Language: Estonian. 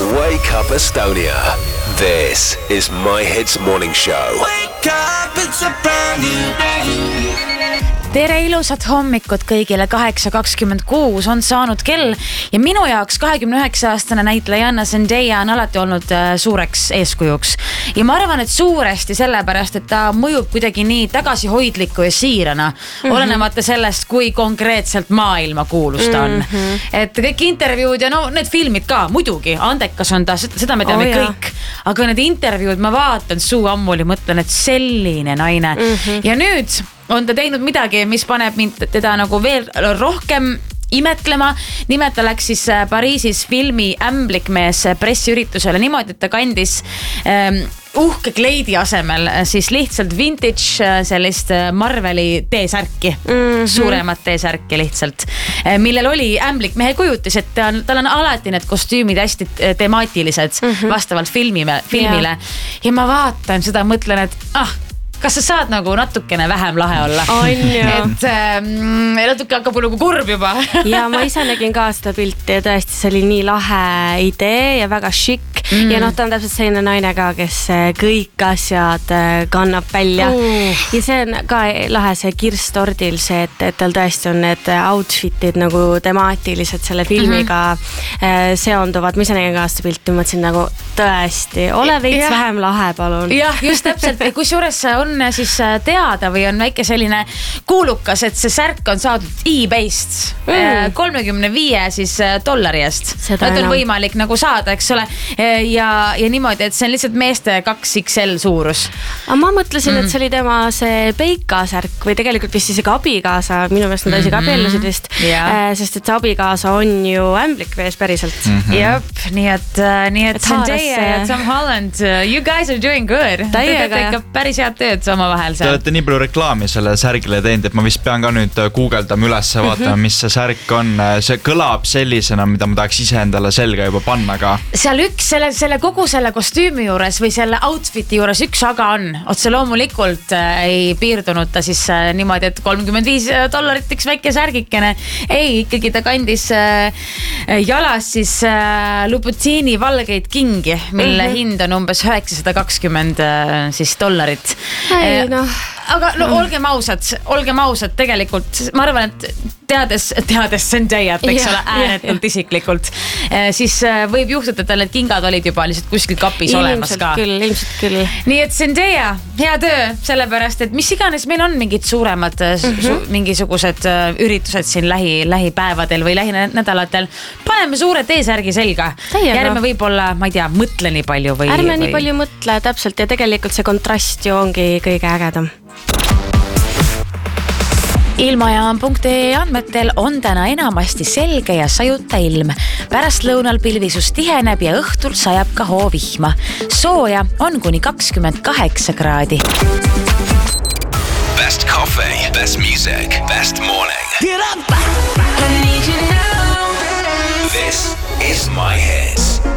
Wake Up Estonia. This is My Hits Morning Show. Wake up, it's a brand new day. Tere ilusat hommikut kõigile, 8.26 on saanud kell ja minu jaoks 29-aastane näitlejanna Zendaya on alati olnud suureks eeskujuks. Ja ma arvan, et suuresti sellepärast, et ta mõjub kuidagi nii tagasihoidliku ja siirana, olenemata sellest, kui konkreetselt maailma kuulus ta on. Et kõik intervjuud ja no need filmid ka, muidugi, andekas on ta, seda me teame kõik. Aga need intervjuud ma vaatan suu ammuli, mõtlen, et selline naine. Ja nüüd on ta teinud midagi, mis paneb mind teda nagu veel rohkem imetlema. Nimelt ta läks siis Pariisis filmi Ämblikmees pressiüritusele niimoodi, et ta kandis uhke kleidi asemel siis lihtsalt vintage sellist Marveli teesärki, suuremat teesärki lihtsalt, millel oli Ämblikmehe kujutis, et tal on alati need kostüümid hästi temaatilised vastavalt filmile. Ja ma vaatan seda, mõtlen, et kas sa saad nagu natukene vähem lahe olla? Et natuke hakkab nagu kurb juba. Ja ma ise nägin ka seda pilti ja tõesti see oli nii lahe idee ja väga šikk. Ja ta on täpselt selline naine ka, kes kõik asjad kannab välja. Ja see on ka lahe see Kirstordil see, et tal tõesti on need outfitid nagu temaatilised selle filmiga seonduvad. Ma ise nägin ka seda pilti, mõtlesin nagu tõesti, ole veits vähem lahe, palun. Jah, just täpselt. Kus juures on siis teada või on väike selline kuulukas, et see särk on saadud eBayst $35 siis dollari eest. Seda on võimalik nagu saada, eks ole. Ja niimoodi, et see on lihtsalt meeste 2XL suurus. Aga ma mõtlesin, et see oli tema see peikasärk või tegelikult vist isegi abikaasa, minu meelest nad isegi abiellusid vist, sest et see abikaasa on ju Ämblikmees päriselt. Jep, nii et Zendaya ja Tom Holland, you guys are doing good. Te teete ikka päris head tööd sama vahel seal. Te olete nii palju reklaami selle särgile teinud, et ma vist pean ka nüüd guugeldama üles ja vaatama, mis see särk on. See kõlab sellisena, mida ma tahaks ise endale selga juba panna ka. Seal üks selle kogu selle kostüümi juures või selle outfiti juures üks aga on. Otse loomulikult ei piirdunud ta siis niimoodi, et $35 üks väike särgikene. Ei, ikkagi ta kandis jalas siis Lubutini valgeid kingi, mille hind on umbes $920 siis dollarit. Aga olgem ausad tegelikult, ma arvan, et teades Zendayat, eks ole, ääretult isiklikult, siis võib juhtuda, et need kingad olid juba lihtsalt kuskil kapis olemas ka. Ilmselt küll. Nii et Zendaya, hea töö, sellepärast, et mis iganes meil on mingid suuremad mingisugused üritused siin lähipäevadel või lähinädalatel, paneme suure teesärgi selga. Järme võib-olla, ma ei tea, mõtle nii palju või... Ärme nii palju mõtle, täpselt, ja tegelikult see kontrast ju ongi kõige ägedam. Ilmajaam.ee andmetel on täna enamasti selge ja sajuta ilm. Pärastlõunal pilvisus tiheneb ja õhtul sajab ka hoovihma. Sooja on kuni 28 kraadi. Best coffee, best music, best morning. Get up! I need you now. This is My Hits.